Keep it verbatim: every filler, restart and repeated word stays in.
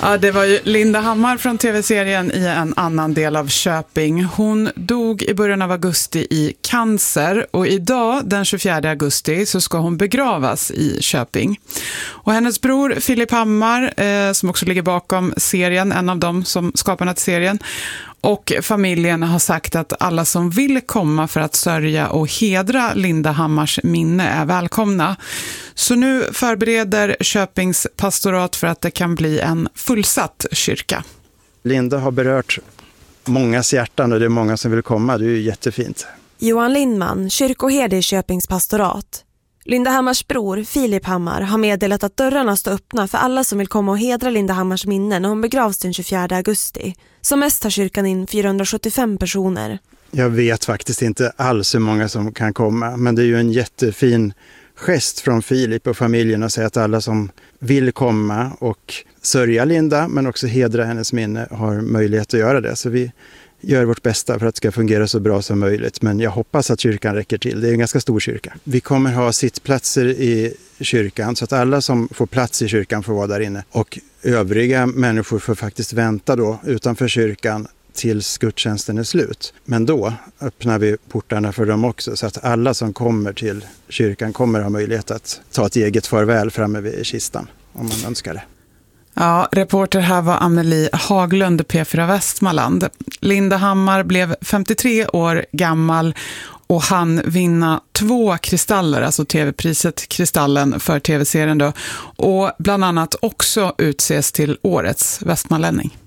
Ja, det var ju Linda Hammar från tv-serien i en annan del av Köping. Hon dog i början av augusti i cancer och idag den tjugofjärde augusti så ska hon begravas i Köping. Och hennes bror Filip Hammar, eh, som också ligger bakom serien, en av dem som skaparna till serien, och familjen har sagt att alla som vill komma för att sörja och hedra Linda Hammars minne är välkomna. Så nu förbereder Köpings pastorat för att det kan bli en fullsatt kyrka. Linda har berört mångas hjärtan och det är många som vill komma. Det är ju jättefint. Johan Lindman, kyrkoherde i Köpings pastorat. Linda Hammars bror, Filip Hammar, har meddelat att dörrarna står öppna för alla som vill komma och hedra Linda Hammars minne när hon begravs den tjugofjärde augusti. Som mest tar kyrkan in fyrahundrasjuttiofem personer. Jag vet faktiskt inte alls hur många som kan komma, men det är ju en jättefin gest från Filip och familjen att säga att alla som vill komma och sörja Linda men också hedra hennes minne har möjlighet att göra det. Så vi gör vårt bästa för att det ska fungera så bra som möjligt, men jag hoppas att kyrkan räcker till. Det är en ganska stor kyrka. Vi kommer ha sittplatser i kyrkan så att alla som får plats i kyrkan får vara där inne och övriga människor får faktiskt vänta då utanför kyrkan tills gudstjänsten är slut. Men då öppnar vi portarna för dem också så att alla som kommer till kyrkan kommer ha möjlighet att ta ett eget farväl framme vid kistan om man önskar det. Ja, reporter här var Amelie Haglund, P fyra Västmanland. Linda Hammar blev femtiotre år gammal och han vinna två kristaller, alltså tv-priset Kristallen för tv-serien då, och bland annat också utses till årets västmanlänning.